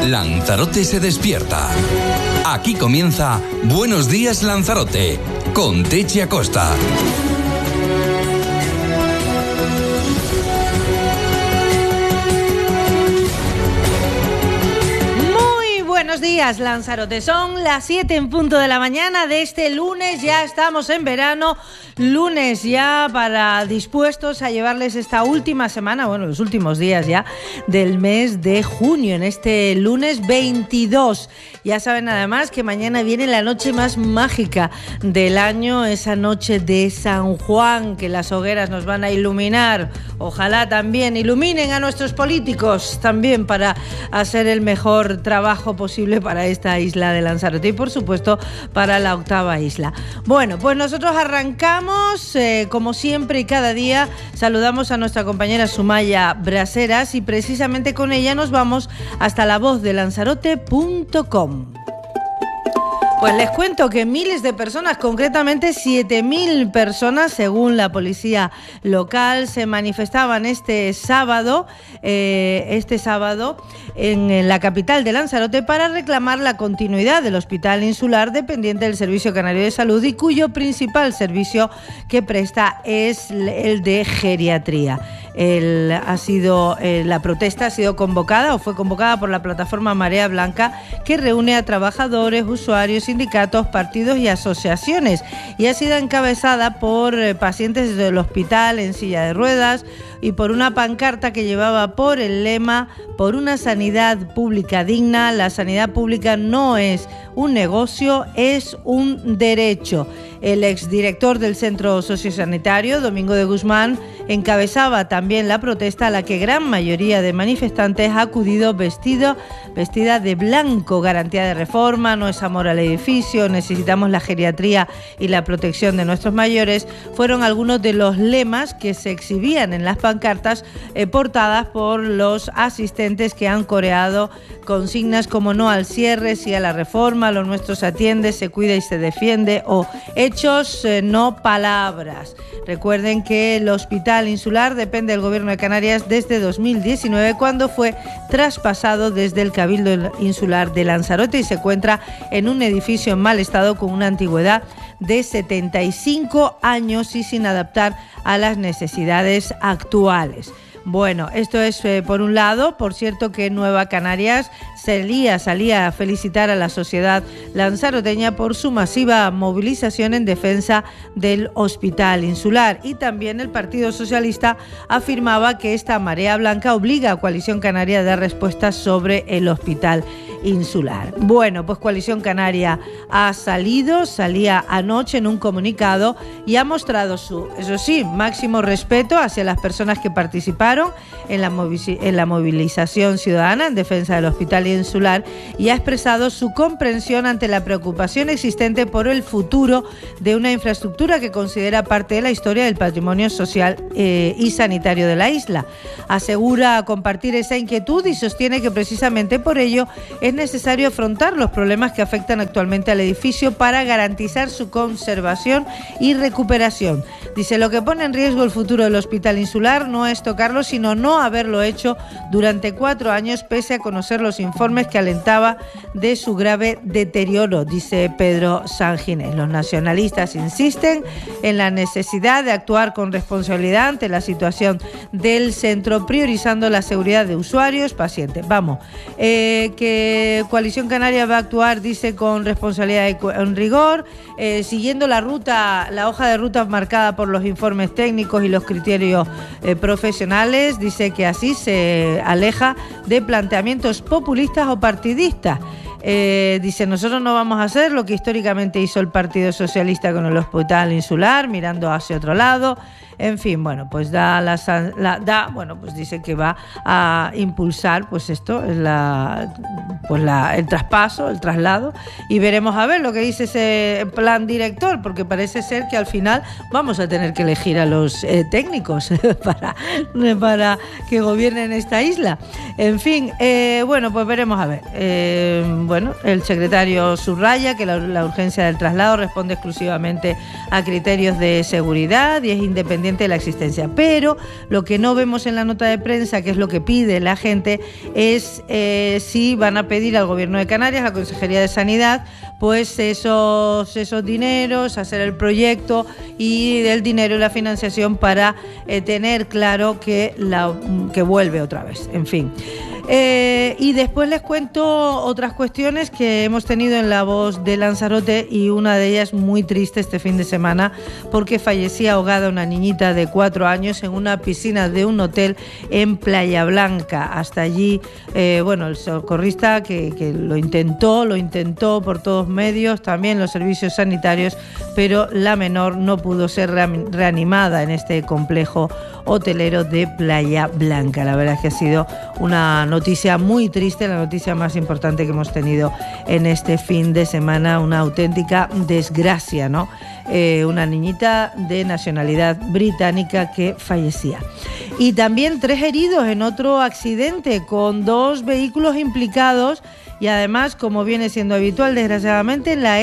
Lanzarote se despierta. Aquí comienza Buenos Días Lanzarote, con Techi Acosta. Buenos días, Lanzarote. Son las 7 en punto de la mañana de este lunes. Ya estamos en verano. Lunes ya dispuestos a llevarles esta última semana, bueno, los últimos días ya del mes de junio, en este lunes 22. Ya saben además que mañana viene la noche más mágica del año, esa noche de San Juan, que las hogueras nos van a iluminar. Ojalá también iluminen a nuestros políticos también para hacer el mejor trabajo posible para esta isla de Lanzarote y por supuesto para la octava isla. Bueno, pues nosotros arrancamos como siempre y cada día. Saludamos a nuestra compañera Sumaya Braseras y precisamente con ella nos vamos hasta lavozdelanzarote.com. Pues les cuento que miles de personas, concretamente 7.000 personas, según la policía local, se manifestaban este sábado en la capital de Lanzarote para reclamar la continuidad del Hospital Insular dependiente del Servicio Canario de Salud y cuyo principal servicio que presta es el de geriatría. La protesta ha sido convocada o fue convocada por la plataforma Marea Blanca, que reúne a trabajadores, usuarios, sindicatos, partidos y asociaciones, y ha sido encabezada por pacientes del hospital en silla de ruedas y por una pancarta que llevaba por el lema: por una sanidad pública digna. La sanidad pública no es un negocio, es un derecho. El exdirector del centro sociosanitario, Domingo de Guzmán, encabezaba también la protesta, a la que gran mayoría de manifestantes ha acudido vestida de blanco. Garantía de reforma, no es amor al edificio, necesitamos la geriatría y la protección de nuestros mayores, fueron algunos de los lemas que se exhibían en las pancartas portadas por los asistentes, que han coreado consignas como no al cierre, sí a la reforma, lo nuestro se atiende, se cuida y se defiende, o hechos, no palabras. Recuerden que el Hospital Insular depende del Gobierno de Canarias desde 2019, cuando fue traspasado desde el Cabildo Insular de Lanzarote, y se encuentra en un edificio en mal estado con una antigüedad de 75 años y sin adaptar a las necesidades actuales. Bueno, esto es por un lado. Por cierto que Nueva Canarias salía a felicitar a la sociedad lanzaroteña por su masiva movilización en defensa del Hospital Insular, y también el Partido Socialista afirmaba que esta marea blanca obliga a Coalición Canaria a dar respuestas sobre el Hospital Insular. Bueno, pues Coalición Canaria salía anoche en un comunicado y ha mostrado su, eso sí, máximo respeto hacia las personas que participaron en la movilización ciudadana en defensa del Hospital Insular, y ha expresado su comprensión ante la preocupación existente por el futuro de una infraestructura que considera parte de la historia del patrimonio social y sanitario de la isla. Asegura compartir esa inquietud y sostiene que precisamente por ello es necesario afrontar los problemas que afectan actualmente al edificio para garantizar su conservación y recuperación. Dice: lo que pone en riesgo el futuro del Hospital Insular no es tocarlo, sino no haberlo hecho durante 4 años, pese a conocer los informes que alentaba de su grave deterioro, dice Pedro Sanginés. Los nacionalistas insisten en la necesidad de actuar con responsabilidad ante la situación del centro, priorizando la seguridad de usuarios, pacientes. Que Coalición Canaria va a actuar, dice, con responsabilidad y con rigor, siguiendo la hoja de ruta marcada por los informes técnicos y los criterios profesionales. Dice que así se aleja de planteamientos populistas o partidistas. Dice: nosotros no vamos a hacer lo que históricamente hizo el Partido Socialista con el Hospital Insular, mirando hacia otro lado. En fin, bueno, pues dice que va a impulsar pues esto, el traspaso, el traslado, y veremos a ver lo que dice ese plan director, porque parece ser que al final vamos a tener que elegir a los técnicos para que gobiernen esta isla. En fin, pues veremos a ver. El secretario subraya que la urgencia del traslado responde exclusivamente a criterios de seguridad y es independiente independiente de la existencia. Pero lo que no vemos en la nota de prensa, que es lo que pide la gente, es si van a pedir al Gobierno de Canarias, a la Consejería de Sanidad, pues esos dineros, hacer el proyecto y el dinero y la financiación para tener claro que vuelve otra vez. En fin. Y después les cuento otras cuestiones que hemos tenido en La Voz de Lanzarote, y una de ellas muy triste este fin de semana, porque fallecía ahogada una niñita de 4 años en una piscina de un hotel en Playa Blanca. Hasta allí, el socorrista que lo intentó por todos medios, también los servicios sanitarios, pero la menor no pudo ser reanimada en este complejo hotelero de Playa Blanca. La verdad es que ha sido una noticia muy triste, la noticia más importante que hemos tenido en este fin de semana, una auténtica desgracia, ¿no? Una niñita de nacionalidad británica que fallecía. Y también 3 heridos en otro accidente con 2 vehículos implicados, y además, como viene siendo habitual, desgraciadamente, la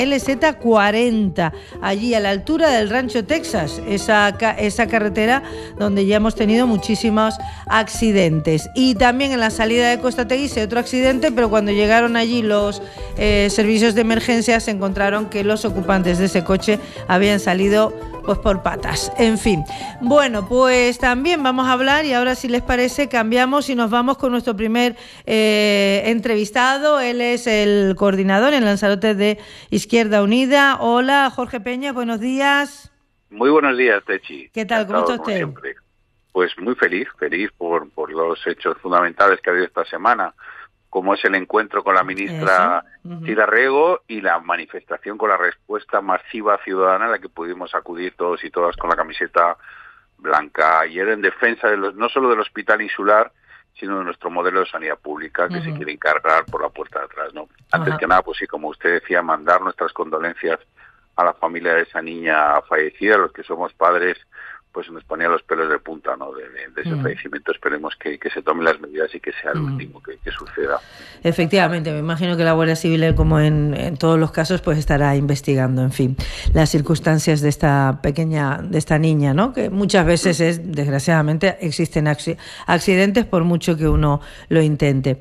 LZ40, allí a la altura del Rancho Texas, esa carretera donde ya hemos tenido muchísimos accidentes. Y también en la salida de Costa Teguise otro accidente, pero cuando llegaron allí los servicios de emergencia se encontraron que los ocupantes de ese coche habían salido pues por patas. En fin, bueno, pues también vamos a hablar, y ahora, si les parece, cambiamos y nos vamos con nuestro primer entrevistado. Él es el coordinador en Lanzarote de Izquierda Unida. Hola, Jorge Peña, buenos días. Muy buenos días, Techi. ¿Qué tal? ¿Cómo está usted? Siempre. Pues muy feliz por los hechos fundamentales que ha habido esta semana, como es el encuentro con la ministra Sira Rego y la manifestación con la respuesta masiva ciudadana a la que pudimos acudir todos y todas con la camiseta blanca ayer, en defensa de no solo del Hospital Insular, sino de nuestro modelo de sanidad pública que se quiere encargar por la puerta de atrás, ¿no? Antes que nada, pues sí, como usted decía, mandar nuestras condolencias a la familia de esa niña fallecida. Los que somos padres, pues nos ponía los pelos de punta, ¿no? De ese fallecimiento. Esperemos que se tomen las medidas y que sea el último que suceda. Efectivamente, me imagino que la Guardia Civil, como en todos los casos, pues estará investigando, en fin, las circunstancias de esta niña, ¿no? Que muchas veces desgraciadamente existen accidentes por mucho que uno lo intente.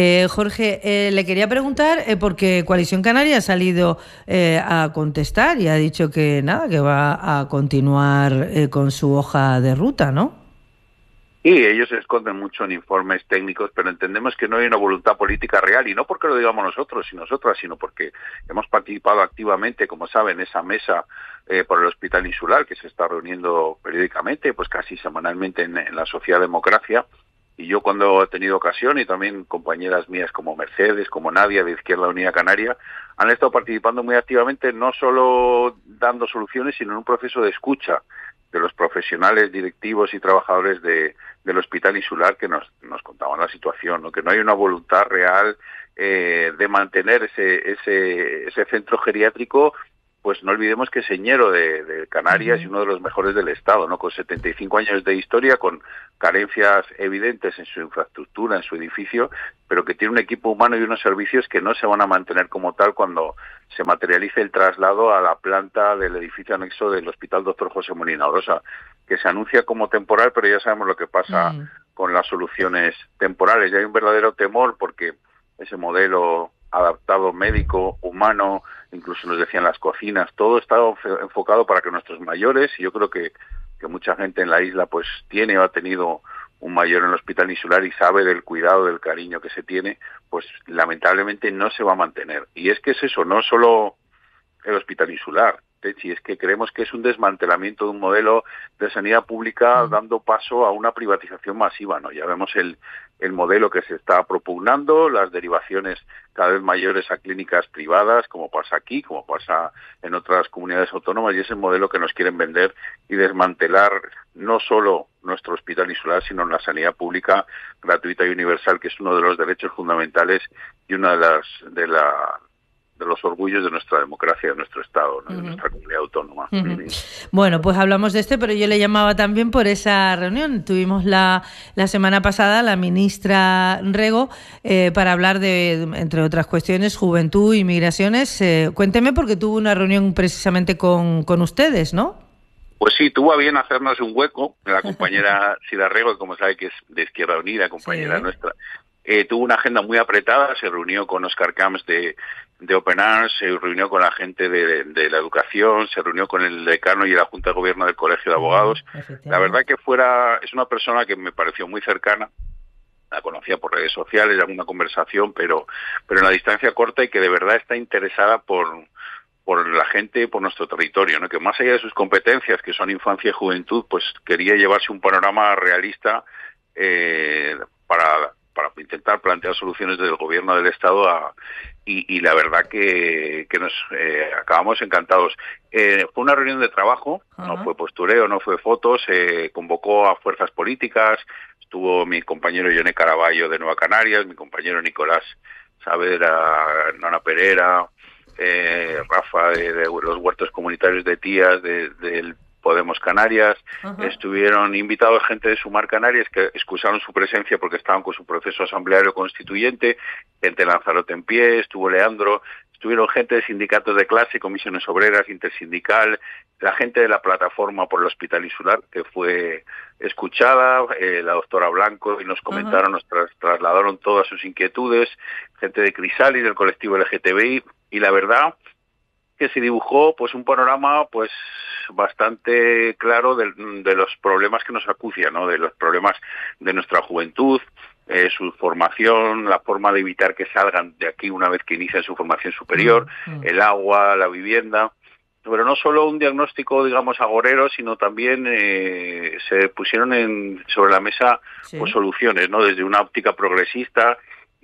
Jorge, le quería preguntar, porque Coalición Canaria ha salido a contestar y ha dicho que va a continuar con su hoja de ruta, ¿no? Sí, ellos se esconden mucho en informes técnicos, pero entendemos que no hay una voluntad política real, y no porque lo digamos nosotros y nosotras, sino porque hemos participado activamente, como saben, en esa mesa por el Hospital Insular, que se está reuniendo periódicamente, pues casi semanalmente en la Socialdemocracia. Y yo, cuando he tenido ocasión, y también compañeras mías como Mercedes, como Nadia de Izquierda Unida Canaria, han estado participando muy activamente, no solo dando soluciones, sino en un proceso de escucha de los profesionales, directivos y trabajadores del Hospital Insular, que nos contaban la situación, ¿no? Que no hay una voluntad real de mantener ese centro geriátrico. Pues no olvidemos que es señero de Canarias y uno de los mejores del Estado, ¿no? Con 75 años de historia, con carencias evidentes en su infraestructura, en su edificio, pero que tiene un equipo humano y unos servicios que no se van a mantener como tal cuando se materialice el traslado a la planta del edificio anexo del Hospital Dr. José Molina Orosa, que se anuncia como temporal, pero ya sabemos lo que pasa con las soluciones temporales. Y hay un verdadero temor porque ese modelo adaptado médico, humano, incluso nos decían las cocinas, todo está enfocado para que nuestros mayores, y yo creo que mucha gente en la isla pues tiene o ha tenido un mayor en el Hospital Insular y sabe del cuidado, del cariño que se tiene, pues lamentablemente no se va a mantener. Y es que es eso, no solo el Hospital Insular, Techi, es que creemos que es un desmantelamiento de un modelo de sanidad pública dando paso a una privatización masiva, ¿no? Ya vemos el modelo que se está propugnando, las derivaciones cada vez mayores a clínicas privadas, como pasa aquí, como pasa en otras comunidades autónomas, y es el modelo que nos quieren vender y desmantelar no solo nuestro Hospital Insular, sino la sanidad pública gratuita y universal, que es uno de los derechos fundamentales y una de los orgullos de nuestra democracia, de nuestro Estado, ¿no? De nuestra comunidad autónoma. Bueno, pues hablamos de pero yo le llamaba también por esa reunión. Tuvimos la semana pasada la ministra Rego para hablar de, entre otras cuestiones, juventud y migraciones. Cuénteme, porque tuvo una reunión precisamente con ustedes, ¿no? Pues sí, tuvo a bien hacernos un hueco. La compañera Sidarrego, que como sabe que es de Izquierda Unida, compañera nuestra, tuvo una agenda muy apretada, se reunió con Óscar Camps de Open Arms, se reunió con la gente de la educación, se reunió con el decano y la Junta de Gobierno del Colegio de Abogados. La verdad que es una persona que me pareció muy cercana. La conocía por redes sociales, alguna conversación, pero en la distancia corta, y que de verdad está interesada por la gente, por nuestro territorio, ¿no? Que más allá de sus competencias, que son infancia y juventud, pues quería llevarse un panorama realista para intentar plantear soluciones desde el gobierno del Estado y la verdad que nos acabamos encantados. Fue una reunión de trabajo, no fue postureo, no fue fotos, convocó a fuerzas políticas, estuvo mi compañero Yone Caraballo de Nueva Canarias, mi compañero Nicolás Saavedra, Nona Pereira, Rafa de los huertos comunitarios de Tías, del Podemos Canarias. Estuvieron invitados gente de Sumar Canarias que excusaron su presencia porque estaban con su proceso asambleario constituyente, gente de Lanzarote en pie, estuvo Leandro, estuvieron gente de sindicatos de clase, comisiones obreras, intersindical, la gente de la plataforma por el Hospital Insular, que fue escuchada, la doctora Blanco, y nos comentaron, nos trasladaron todas sus inquietudes, gente de Crisali, del colectivo LGTBI, y la verdad que se dibujó pues un panorama pues bastante claro de los problemas que nos acucian, ¿no? De los problemas de nuestra juventud, su formación, la forma de evitar que salgan de aquí una vez que inician su formación superior, el agua, la vivienda. Pero no solo un diagnóstico, digamos, agorero, sino también se pusieron sobre la mesa pues soluciones, ¿no? Desde una óptica progresista,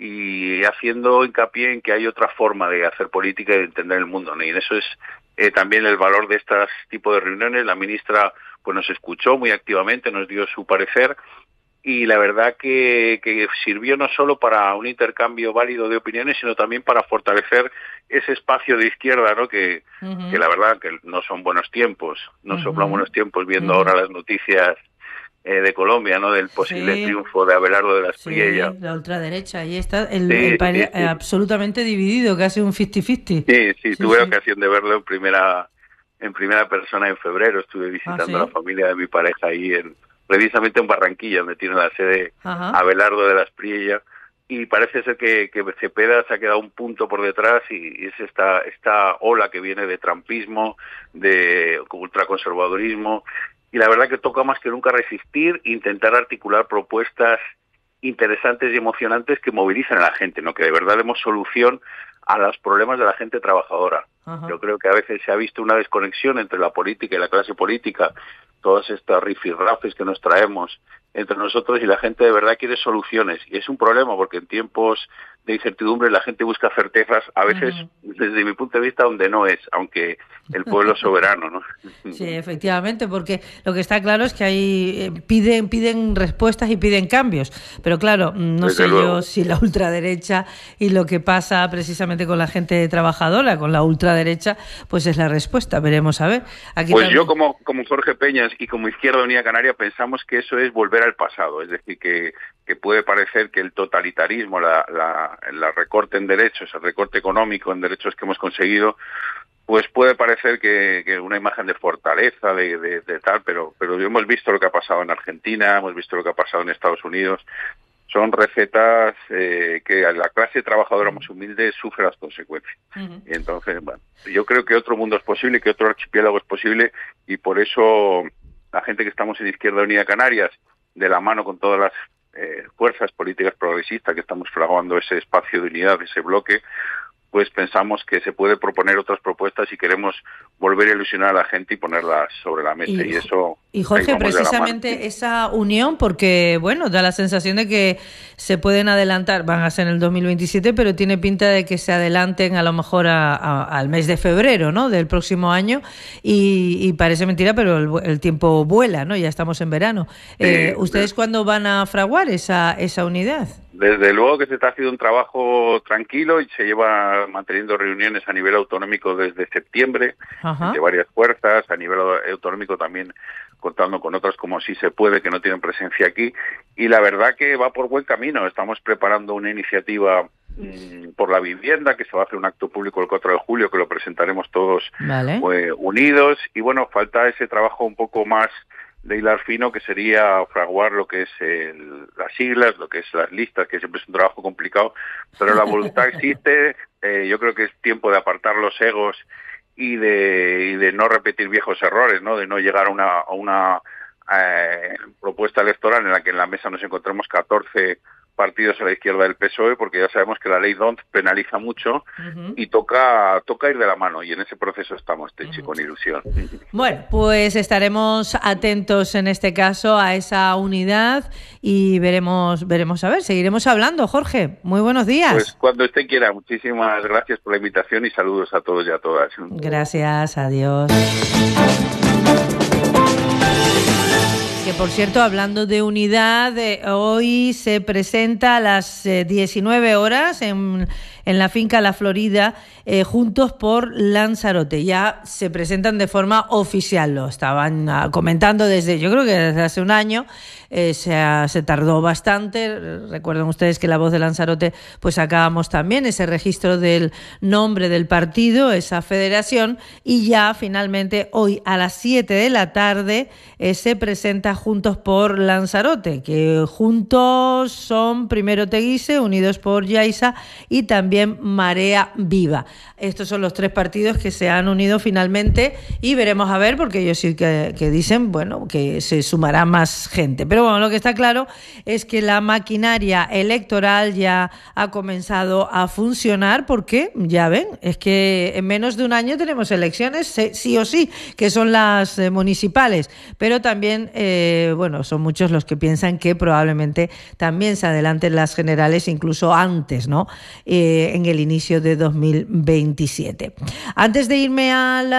y haciendo hincapié en que hay otra forma de hacer política y de entender el mundo, ¿no? Y en eso es también el valor de este tipo de reuniones. La ministra pues nos escuchó muy activamente, nos dio su parecer, y la verdad que sirvió no solo para un intercambio válido de opiniones, sino también para fortalecer ese espacio de izquierda, ¿no? Que la verdad que no son buenos tiempos, no soplan buenos tiempos, viendo ahora las noticias de Colombia, ¿no? Del posible triunfo de Abelardo de la Espriella. La ultraderecha, ahí está el país absolutamente dividido, casi un 50-50. Sí, tuve ocasión de verlo en primera persona en febrero. Estuve visitando a la familia de mi pareja ahí precisamente en Barranquilla, donde tiene la sede Abelardo de la Espriella, y parece ser que Cepeda se ha quedado un punto por detrás, y es esta ola que viene de trumpismo, de ultraconservadurismo. Y la verdad que toca más que nunca resistir, intentar articular propuestas interesantes y emocionantes que movilicen a la gente, ¿no? Que de verdad demos solución a los problemas de la gente trabajadora. Yo creo que a veces se ha visto una desconexión entre la política y la clase política, todas estas rifirrafes que nos traemos entre nosotros, y la gente de verdad quiere soluciones. Y es un problema porque en tiempos de incertidumbre la gente busca certezas, a veces desde mi punto de vista donde no es, aunque el pueblo es soberano, ¿no? Sí, efectivamente, porque lo que está claro es que ahí piden respuestas y piden cambios, pero claro, no sé yo si la ultraderecha y lo que pasa precisamente con la gente trabajadora, con la ultraderecha, pues es la respuesta. Veremos a ver. Aquí pues también... yo como Jorge Peñas y como Izquierda Unida Canaria pensamos que eso es volver al pasado, es decir, que puede parecer que el totalitarismo, la recorte en derechos, el recorte económico en derechos que hemos conseguido, pues puede parecer que una imagen de fortaleza, de tal, pero hemos visto lo que ha pasado en Argentina, hemos visto lo que ha pasado en Estados Unidos. Son recetas que la clase trabajadora más humilde sufre las consecuencias. Y entonces, bueno, yo creo que otro mundo es posible, que otro archipiélago es posible, y por eso la gente que estamos en Izquierda Unida Canarias, de la mano con todas las fuerzas políticas progresistas que estamos fraguando ese espacio de unidad, ese bloque, pues pensamos que se puede proponer otras propuestas y queremos volver a ilusionar a la gente y ponerlas sobre la mesa. Y Jorge, precisamente esa unión, porque bueno, da la sensación de que se pueden adelantar, van a ser en el 2027, pero tiene pinta de que se adelanten a lo mejor al mes de febrero, ¿no?, del próximo año, y parece mentira, pero el tiempo vuela, ¿no? Ya estamos en verano. ¿Ustedes cuándo van a fraguar esa unidad? Desde luego que se está haciendo un trabajo tranquilo y se lleva manteniendo reuniones a nivel autonómico desde septiembre, de varias fuerzas, a nivel autonómico también contando con otras como Sí se puede, que no tienen presencia aquí, y la verdad que va por buen camino. Estamos preparando una iniciativa por la vivienda, que se va a hacer un acto público el 4 de julio, que lo presentaremos todos unidos. Y bueno, falta ese trabajo un poco más de hilar fino, que sería fraguar lo que es las siglas, lo que es las listas, que siempre es un trabajo complicado, pero la voluntad existe. Yo creo que es tiempo de apartar los egos y de no repetir viejos errores, ¿no? De no llegar a una propuesta electoral en la que en la mesa nos encontremos 14 partidos a la izquierda del PSOE, porque ya sabemos que la ley DONT penaliza mucho y toca ir de la mano, y en ese proceso estamos, Techi, con ilusión. Bueno, pues estaremos atentos en este caso a esa unidad y veremos a ver, seguiremos hablando. Jorge, muy buenos días. Pues cuando usted quiera, muchísimas gracias por la invitación y saludos a todos y a todas. Gracias, adiós. Que por cierto, hablando de unidad, hoy se presenta a las 19 horas en la finca La Florida, Juntos por Lanzarote. Ya se presentan de forma oficial, lo estaban comentando yo creo que desde hace un año. Se tardó bastante. Recuerden ustedes que La Voz de Lanzarote pues sacábamos también ese registro del nombre del partido, esa federación, y ya finalmente hoy a las 7 de la tarde se presenta Juntos por Lanzarote, que juntos son primero Teguise, Unidos por Yaiza y también Marea Viva. Estos son los tres partidos que se han unido finalmente y veremos a ver, porque ellos sí que dicen, bueno, que se sumará más gente. Pero bueno, lo que está claro es que la maquinaria electoral ya ha comenzado a funcionar, porque ya ven, es que en menos de un año tenemos elecciones, sí o sí, que son las municipales, pero también, bueno, son muchos los que piensan que probablemente también se adelanten las generales incluso antes, ¿no? En el inicio de 2027. Antes de irme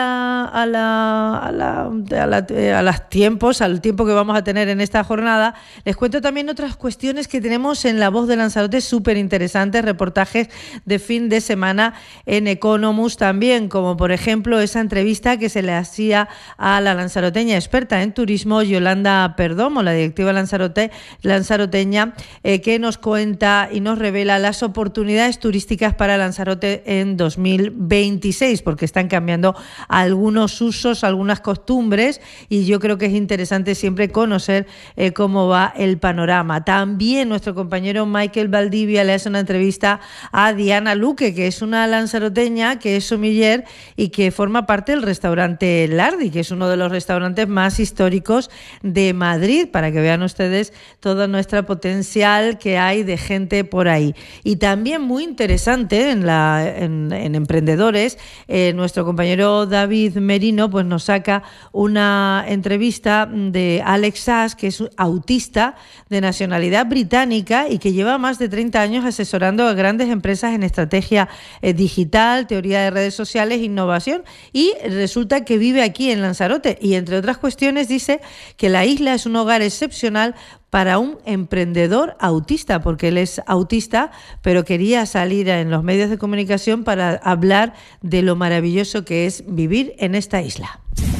al tiempo que vamos a tener en esta jornada, les cuento también otras cuestiones que tenemos en La Voz de Lanzarote, súper interesantes, reportajes de fin de semana en Economus también, como por ejemplo esa entrevista que se le hacía a la lanzaroteña experta en turismo, Yolanda Perdomo, la directiva lanzaroteña, que nos cuenta y nos revela las oportunidades turísticas para Lanzarote en 2026, porque están cambiando algunos usos, algunas costumbres, y yo creo que es interesante siempre conocer cómo va el panorama. También nuestro compañero Michael Valdivia le hace una entrevista a Diana Luque, que es una lanzaroteña, que es sommelier y que forma parte del restaurante Lardi, que es uno de los restaurantes más históricos de Madrid, para que vean ustedes todo nuestro potencial que hay de gente por ahí. Y también muy interesante en Emprendedores, nuestro compañero David Merino pues nos saca una entrevista de Alex Sass, que es autista de nacionalidad británica y que lleva más de 30 años asesorando a grandes empresas en estrategia digital, teoría de redes sociales, innovación, y resulta que vive aquí en Lanzarote y, entre otras cuestiones, dice que la isla es un hogar excepcional para un emprendedor autista, porque él es autista, pero quería salir en los medios de comunicación para hablar de lo maravilloso que es vivir en esta isla.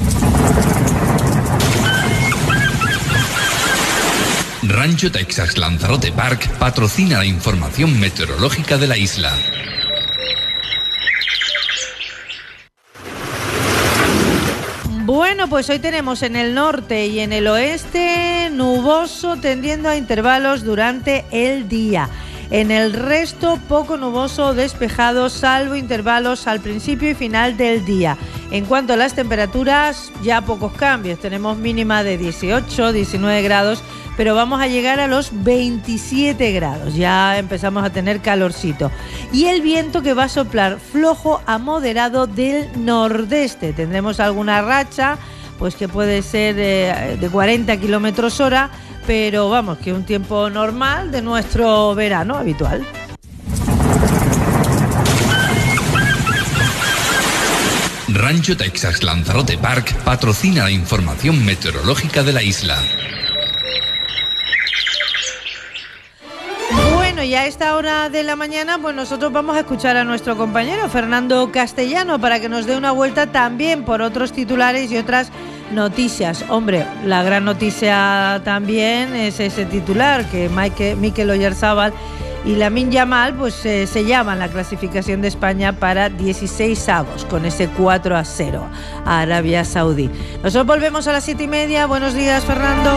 Rancho Texas Lanzarote Park patrocina la información meteorológica de la isla. Bueno, pues hoy tenemos en el norte y en el oeste nuboso tendiendo a intervalos durante el día. En el resto poco nuboso o despejado, salvo intervalos al principio y final del día. En cuanto a las temperaturas, ya pocos cambios. Tenemos mínima de 18, 19 grados, pero vamos a llegar a los 27 grados. Ya empezamos a tener calorcito. Y el viento que va a soplar flojo a moderado del nordeste. Tendremos alguna racha, pues que puede ser de 40 kilómetros hora, pero vamos, que un tiempo normal de nuestro verano habitual. Rancho Texas Lanzarote Park patrocina la información meteorológica de la isla. Bueno, y a esta hora de la mañana, pues nosotros vamos a escuchar a nuestro compañero Fernando Castellano para que nos dé una vuelta también por otros titulares y otras noticias. Hombre, la gran noticia también es ese titular, que Mikel Oyarzábal Y Lamine Yamal pues se llama en la clasificación de España para 16avos con ese 4-0 a Arabia Saudí. Nosotros volvemos a las 7:30. Buenos días, Fernando.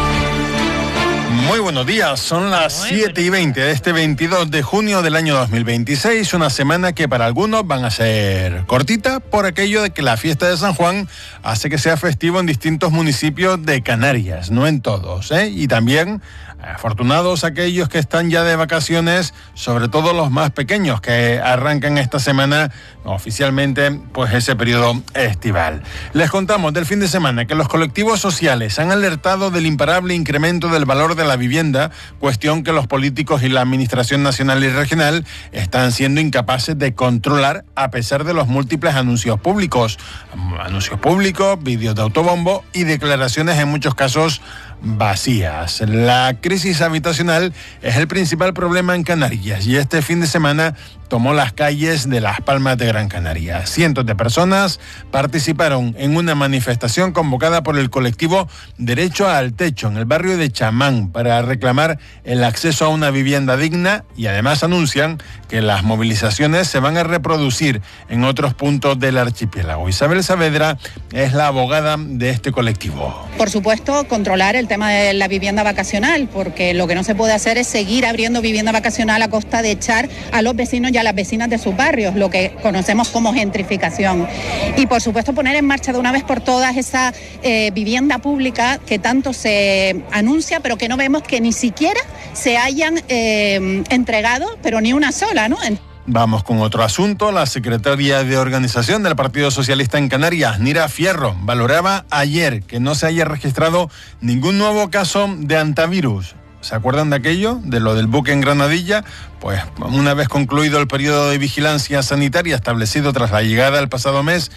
Muy buenos días, son las 7:20 de este 22 de junio del año 2026, una semana que para algunos van a ser cortita por aquello de que la fiesta de San Juan hace que sea festivo en distintos municipios de Canarias, no en todos, y también afortunados aquellos que están ya de vacaciones, sobre todo los más pequeños que arrancan esta semana oficialmente pues ese periodo estival. Les contamos del fin de semana que los colectivos sociales han alertado del imparable incremento del valor de la vivienda, cuestión que los políticos y la administración nacional y regional están siendo incapaces de controlar a pesar de los múltiples anuncios públicos, vídeos de autobombo y declaraciones en muchos casos vacías. La crisis habitacional es el principal problema en Canarias y este fin de semana tomó las calles de Las Palmas de Gran Canaria. Cientos de personas participaron en una manifestación convocada por el colectivo Derecho al Techo en el barrio de Chamán para reclamar el acceso a una vivienda digna y además anuncian que las movilizaciones se van a reproducir en otros puntos del archipiélago. Isabel Saavedra es la abogada de este colectivo. Por supuesto, controlar el tema de la vivienda vacacional, porque lo que no se puede hacer es seguir abriendo vivienda vacacional a costa de echar a los vecinos y a las vecinas de sus barrios, lo que conocemos como gentrificación. Y por supuesto poner en marcha de una vez por todas esa vivienda pública que tanto se anuncia, pero que no vemos que ni siquiera se hayan entregado, pero ni una sola, ¿no? Vamos con otro asunto. La secretaria de organización del Partido Socialista en Canarias, Nira Fierro, valoraba ayer que no se haya registrado ningún nuevo caso de antivirus. ¿Se acuerdan de aquello? De lo del buque en Granadilla. Pues una vez concluido el periodo de vigilancia sanitaria establecido tras la llegada el pasado mes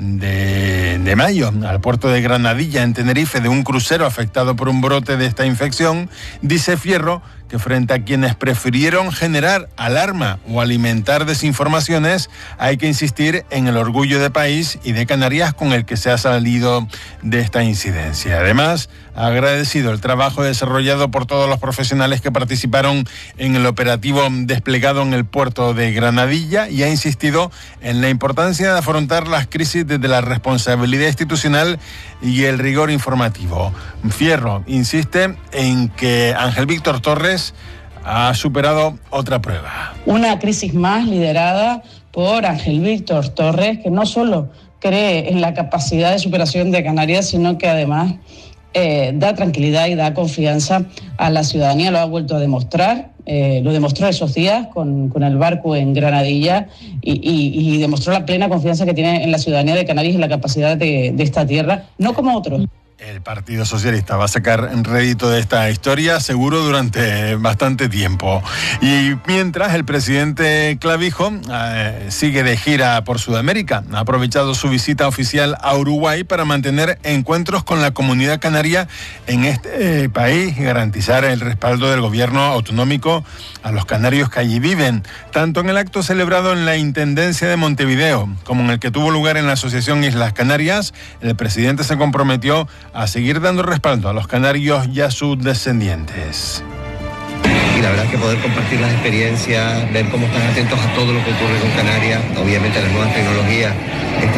de mayo al puerto de Granadilla en Tenerife de un crucero afectado por un brote de esta infección, dice Fierro que frente a quienes prefirieron generar alarma o alimentar desinformaciones, hay que insistir en el orgullo de país y de Canarias con el que se ha salido de esta incidencia. Además, ha agradecido el trabajo desarrollado por todos los profesionales que participaron en el operativo desplegado en el puerto de Granadilla y ha insistido en la importancia de afrontar las crisis desde la responsabilidad institucional y el rigor informativo. Fierro insiste en que Ángel Víctor Torres ha superado otra prueba. Una crisis más liderada por Ángel Víctor Torres, que no solo cree en la capacidad de superación de Canarias, sino que además da tranquilidad y da confianza a la ciudadanía. Lo ha vuelto a demostrar, lo demostró esos días con el barco en Granadilla y demostró la plena confianza que tiene en la ciudadanía de Canarias y la capacidad de esta tierra, no como otros. El Partido Socialista va a sacar rédito de esta historia seguro durante bastante tiempo. Y mientras el presidente Clavijo sigue de gira por Sudamérica, ha aprovechado su visita oficial a Uruguay para mantener encuentros con la comunidad canaria en este país y garantizar el respaldo del gobierno autonómico a los canarios que allí viven, tanto en el acto celebrado en la Intendencia de Montevideo como en el que tuvo lugar en la Asociación Islas Canarias. El presidente se comprometió a seguir dando respaldo a los canarios y a sus descendientes. Y la verdad es que poder compartir las experiencias, ver cómo están atentos a todo lo que ocurre con Canarias, obviamente las nuevas tecnologías